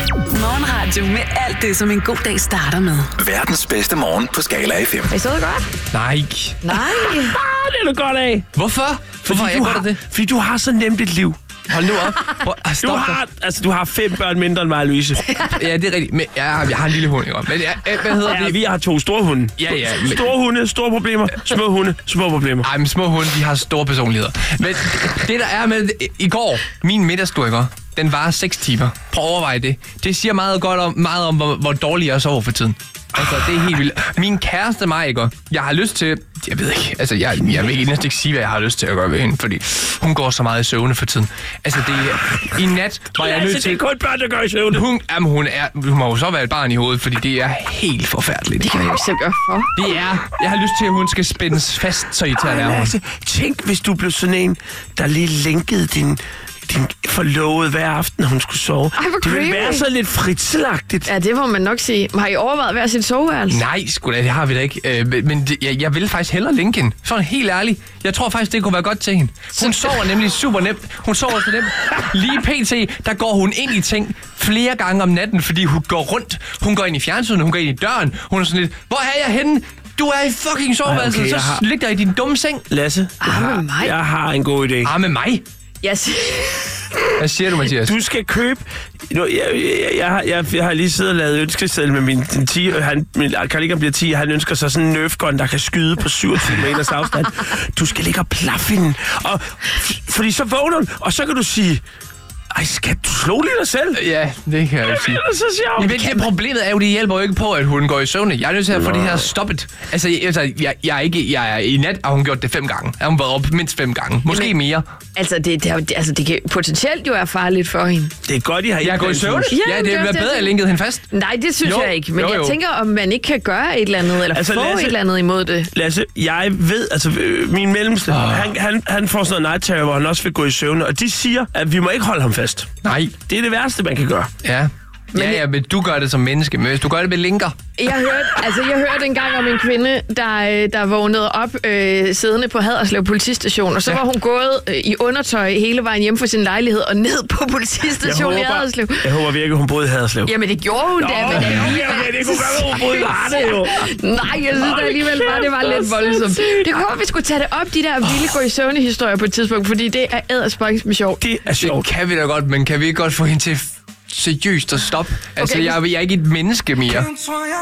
Morgenradio med alt det, som en god dag starter med. Verdens bedste morgen på Skala FM. Er I så godt? Nej. Nej. Det er du godt af. Hvorfor? Hvorfor er jeg godt af det? Fordi du har så nemt et liv. Hold nu op. Du har 5 børn mindre end mig, Louise. Ja, det er rigtigt. Men jeg har en lille hund, ikke? Men hvad hedder det? Vi har 2 store hunde. Ja. Store hunde, store problemer. Små hunde, små problemer. Ej, men små hunde, de har store personligheder. Men det, der er med i går, min middagstur, den var 6 timer. Prøv at overveje det. Det siger meget om, hvor dårlig jeg sover for tiden. Altså, det er helt vildt. Min kæreste mig, ikke? Jeg har lyst til... Jeg ved ikke, altså, jeg vil næsten ikke sige, hvad jeg har lyst til at gøre ved hende, fordi hun går så meget i søvne for tiden. Altså, det er... I nat var jeg nødt til... Det er kun børn, der går i søvne. Hun må jo så være et barn i hovedet, fordi det er helt forfærdeligt. Det kan man jo selv gøre for. Det er... Jeg har lyst til, at hun skal spændes fast, så irriterende er hun. Altså, tænk, hvis du blev sådan en, der lige lænkede din forlovede hver aften, når hun skulle sove. Ej, det ville være så lidt fritselagtigt. Ja, det må man nok sige. Har I overvejet hver sit soveværelse? Nej, sgu da, det har vi da ikke. Men jeg vil faktisk hellere linke hende. Sådan helt ærligt. Jeg tror faktisk, det kunne være godt til hende. Hun sover nemlig super nemt. Hun sover så nemt. Lige pt, der går hun ind i ting flere gange om natten, fordi hun går rundt. Hun går ind i fjernsynet, hun går ind i døren. Hun er sådan lidt, hvor er jeg henne? Du er i fucking soveværelset, okay, så ligger der i din dumme seng. Lasse, jeg har en god idé. Med mig? Yes. Hvad siger du, Mathias? Du skal købe... Jeg har lige siddet og lavet ønskeseddel med min 10. Min Carl bliver 10, og han ønsker sig sådan en Nerf gun, der kan skyde på 27 meters afstand. Du skal ligge og plaffe hende. Fordi så vågner hun, og så kan du sige... Ej, skat, du slog lige dig selv. Ja, det kan jeg jo sige. Det er så sjovt. Men det problemet er jo, det hjælper jo ikke på, at hun går i søvne. Jeg er nødt til at få det her stoppet. Altså jeg er i nat, og hun gjort det 5 gange. Hun været op mindst 5 gange. Måske mere. Altså, det kan potentielt jo være farligt for hende. Det er godt, I har... Jeg går i søvne? Ja, det er bedre, at jeg linkede hende fast. Nej, det synes jeg ikke. Men jeg tænker, om man ikke kan gøre et eller andet, eller få et eller andet imod det. Lasse, jeg ved, altså min mellemste, han får sådan noget night terror, hvor han også vil gå i søvne, og de siger, at vi må ikke holde ham fast. Nej. Det er det værste, man kan gøre. Ja. Men du gør det som menneske, men hvis du gør det med linker. Jeg hørte engang om en kvinde, der vågnede op siddende på Haderslev politistation, og så var hun gået i undertøj hele vejen hjem fra sin lejlighed og ned på politistationen i Haderslev. Jeg håber virkelig, hun boede i Haderslev. Jamen det gjorde hun da, men det kunne gøre, hun boede i Varde jo. Nej, jeg synes da alligevel bare, det var lidt voldsomt. Det kunne godt, vi skulle tage det op, de der vilde gå i søvne-historier på et tidspunkt, fordi det er edderspøjs med sjovt. Det er sjovt. Det kan vi da godt, men kan vi ikke godt få hende til seriøst at stoppe? Altså, jeg er ikke et menneske mere.